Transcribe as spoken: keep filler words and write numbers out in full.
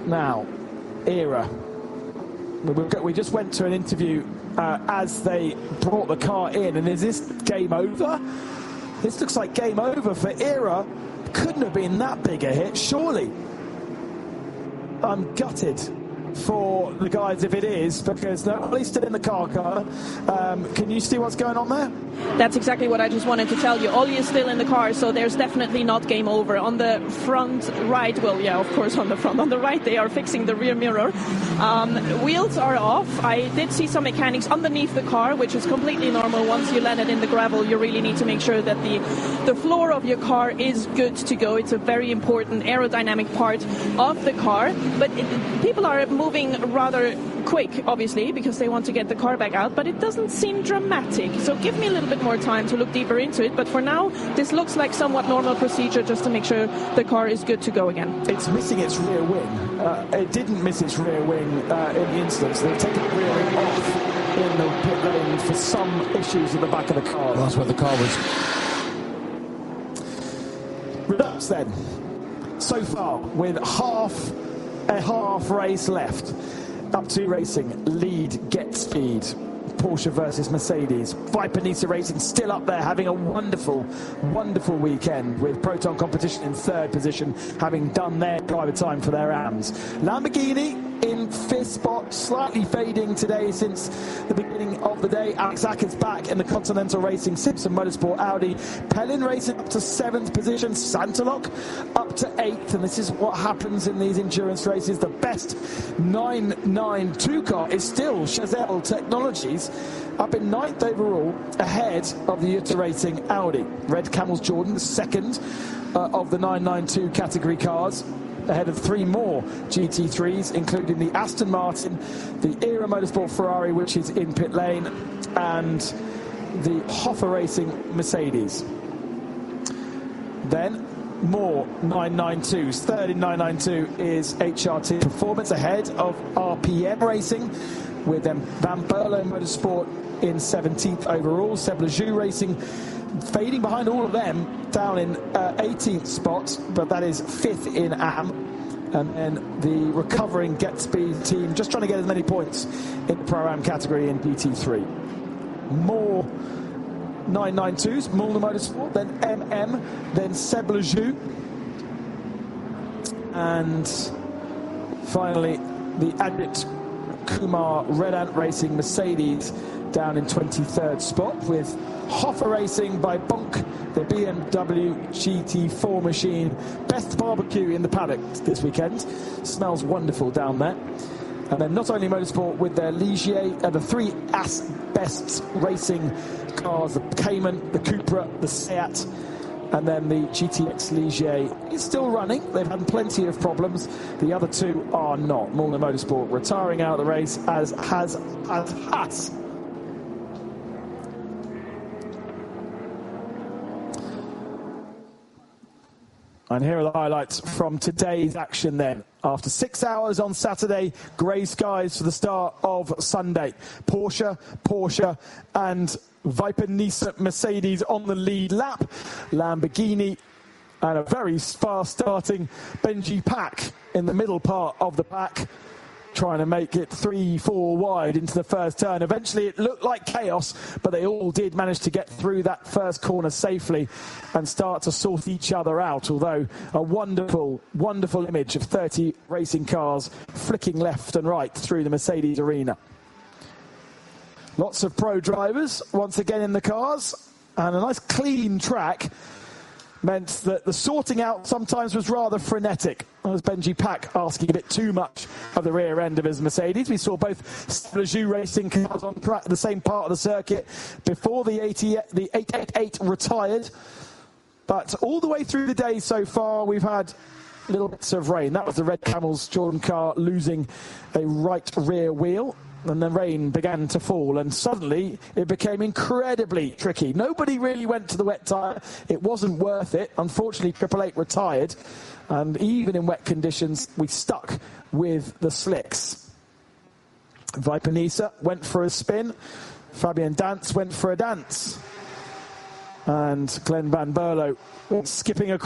Now, Era. We just went to an interview uh, as they brought the car in, and is this game over? This looks like game over for Era. Couldn't have been that big a hit, surely. I'm gutted for the guys if it is, because nobody's still in the car, car. Um, can you see what's going on there? That's exactly what I just wanted to tell you. Ollie is still in the car, so there's definitely not game over. On the front right, well, yeah, of course on the front. On the right, they are fixing the rear mirror. Um, wheels are off. I did see some mechanics underneath the car, which is completely normal. Once you land it in the gravel, you really need to make sure that the, the floor of your car is good to go. It's a very important aerodynamic part of the car. But it, people are moving rather quick, obviously, because they want to get the car back out, but it doesn't seem dramatic. So give me a little bit more time to look deeper into it. But for now, this looks like somewhat normal procedure just to make sure the car is good to go again. It's missing its rear wing. Uh, it didn't miss its rear wing uh, in the instance. They've taken the rear wing off in the pit lane for some issues at the back of the car. Well, that's where the car was. Redux then. So far, with half a half race left. Up to Racing, lead, get speed. Porsche versus Mercedes. Viper Nisa Racing still up there, having a wonderful, wonderful weekend with Proton Competition in third position, having done their driver time for their A Ms. Lamborghini in fifth spot, slightly fading today since the beginning of the day. Alex Acker's back in the Continental Racing, Simpson Motorsport Audi. Pelin Racing up to seventh position, Santalok up to eighth, and this is what happens in these endurance races. The best nine nine two car is still Chazelle Technologies, up in ninth overall, ahead of the Jutta Racing Audi. Red Camels Jordan, the second uh, of the nine nine two category cars, ahead of three more G T threes, including the Aston Martin, the Era Motorsport Ferrari, which is in pit lane, and the Hoffa Racing Mercedes. Then more nine nine twos. Third in nine nine two is H R T Performance, ahead of R P M Racing, with them Van Berlo Motorsport in seventeenth overall. Seb Lejeune Racing fading behind all of them, down in uh, eighteenth spot, but that is fifth in A M. And then the recovering Get Speed team just trying to get as many points in the Pro-Am category in G T three. More nine nine twos, Mulner Motorsport, then M M, then Seb Lejeune, and finally the Adit Kumar Red Ant Racing Mercedes down in twenty-third spot, with Hoffa Racing by Bonk, the B M W G T four machine. Best barbecue in the paddock this weekend. Smells wonderful down there. And then Not Only Motorsport with their Ligier, uh, the three As Best Racing cars, the Cayman, the Cupra, the Seat, and then the G T X Ligier is still running. They've had plenty of problems. The other two are not. Mulner Motorsport retiring out of the race, as has as has. And here are the highlights from today's action then. After six hours on Saturday, grey skies for the start of Sunday. Porsche, Porsche and Viper Nisa Mercedes on the lead lap. Lamborghini and a very fast starting Benji Pack in the middle part of the pack, trying to make it three, four wide into the first turn. Eventually it looked like chaos, but they all did manage to get through that first corner safely and start to sort each other out, although a wonderful, wonderful image of thirty racing cars flicking left and right through the Mercedes arena. Lots of pro drivers once again in the cars, and a nice clean track meant that the sorting out sometimes was rather frenetic. That was Benji Pack asking a bit too much of the rear end of his Mercedes. We saw both Lejeune Racing cars on the same part of the circuit before the eight eighty-eight retired. But all the way through the day so far, we've had little bits of rain. That was the Red Camels Jordan car losing a right rear wheel. And the rain began to fall, and suddenly it became incredibly tricky. Nobody really went to the wet tyre. It wasn't worth it. Unfortunately, Triple Eight retired, and even in wet conditions, we stuck with the slicks. Viper Nisa went for a spin. Fabian Dance went for a dance. And Glenn Van Berlo went skipping across.